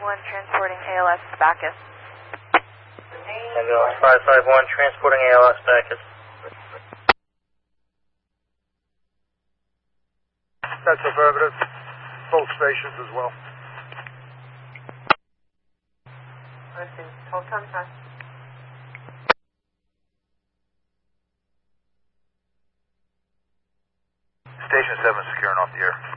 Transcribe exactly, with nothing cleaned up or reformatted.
one transporting A L S Bacchus. Ambulance five five one transporting A L S Bacchus. That's affirmative. Both stations as well. I see. twelve twenty-five. Station seven securing off the air.